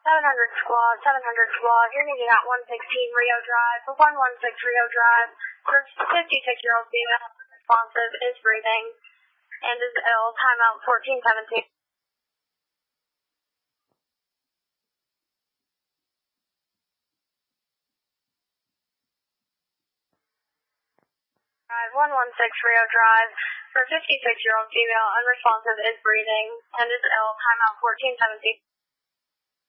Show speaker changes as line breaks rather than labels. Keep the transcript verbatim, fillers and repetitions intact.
seven hundred squad, seven hundred squad, you're needed at one sixteen Rio Drive, for one one six Rio Drive, for fifty-six-year-old female, responsive, is breathing, and is ill, timeout fourteen seventeen. one one six Rio Drive, for fifty-six-year-old female, unresponsive, is breathing, and is ill, timeout fourteen seventeen.